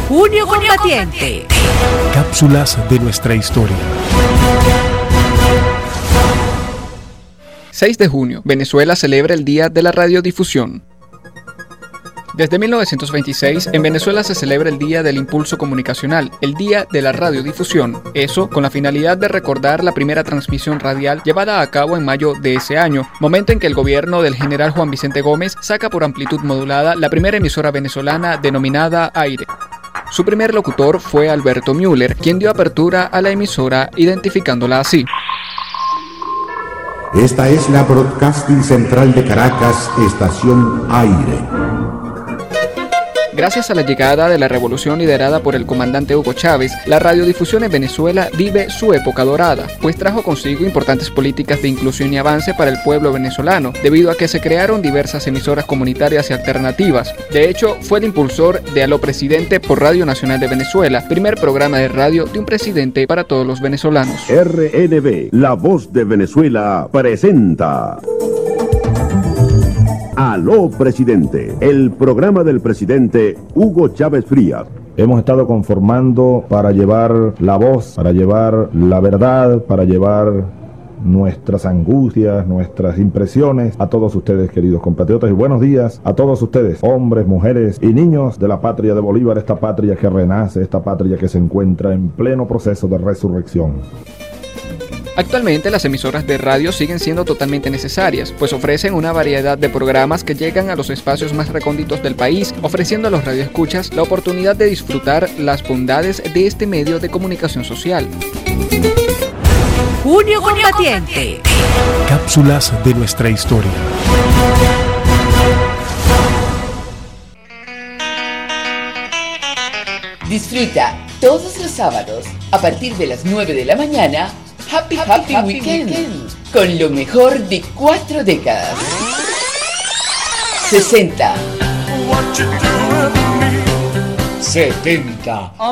Junio Combatiente. Cápsulas de nuestra historia. 6 de junio, Venezuela celebra el Día de la Radiodifusión. Desde 1926, en Venezuela se celebra el Día del Impulso Comunicacional, el Día de la Radiodifusión. Eso con la finalidad de recordar la primera transmisión radial llevada a cabo en mayo de ese año, momento en que el gobierno del general Juan Vicente Gómez saca por amplitud modulada la primera emisora venezolana denominada Aire. Su primer locutor fue Alberto Müller, quien dio apertura a la emisora identificándola así. Esta es la Broadcasting Central de Caracas, Estación Aire. Gracias a la llegada de la revolución liderada por el comandante Hugo Chávez, la radiodifusión en Venezuela vive su época dorada, pues trajo consigo importantes políticas de inclusión y avance para el pueblo venezolano, debido a que se crearon diversas emisoras comunitarias y alternativas. De hecho, fue el impulsor de Aló Presidente por Radio Nacional de Venezuela, primer programa de radio de un presidente para todos los venezolanos. RNB, La Voz de Venezuela, presenta Aló Presidente, el programa del presidente Hugo Chávez Frías. Hemos estado conformando para llevar la voz, para llevar la verdad, para llevar nuestras angustias, nuestras impresiones a todos ustedes, queridos compatriotas, y buenos días a todos ustedes, hombres, mujeres y niños de la patria de Bolívar, esta patria que renace, esta patria que se encuentra en pleno proceso de resurrección. Actualmente las emisoras de radio siguen siendo totalmente necesarias, pues ofrecen una variedad de programas que llegan a los espacios más recónditos del país, ofreciendo a los radioescuchas la oportunidad de disfrutar las bondades de este medio de comunicación social. Junio Combatiente. Cápsulas de nuestra historia. Disfruta todos los sábados a partir de las 9 de la mañana Happy Weekend, con lo mejor de 4 décadas. 60, 70,